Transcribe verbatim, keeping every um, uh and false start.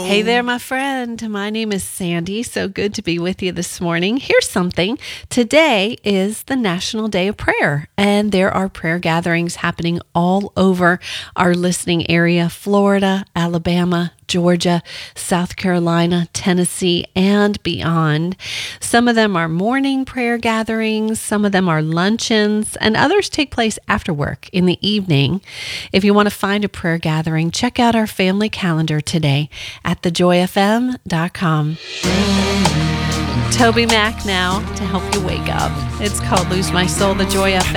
Hey there, my friend. My name is Sandy. So good to be with you this morning. Here's something. Today is the National Day of Prayer, and there are prayer gatherings happening all over our listening area: Florida, Alabama, Georgia, South Carolina, Tennessee, and beyond. Some of them are morning prayer gatherings, some of them are luncheons, and others take place after work in the evening. If you want to find a prayer gathering, check out our family calendar today at the joy f m dot com. Toby Mac now to help you wake up. It's called Lose My Soul, the Joy F M.